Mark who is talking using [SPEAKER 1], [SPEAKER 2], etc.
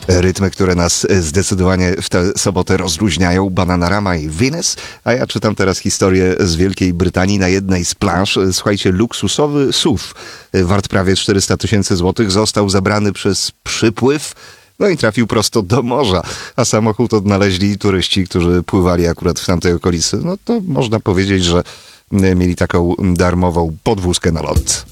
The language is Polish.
[SPEAKER 1] Rytmy, które nas zdecydowanie w tę sobotę rozluźniają. Bananarama i Venus. A ja czytam teraz historię z Wielkiej Brytanii na jednej z plaż. Słuchajcie, luksusowy SUV wart prawie 400 000 złotych został zabrany przez przypływ. No i trafił prosto do morza, a samochód odnaleźli turyści, którzy pływali akurat w tamtej okolicy. No to można powiedzieć, że mieli taką darmową podwózkę na lot.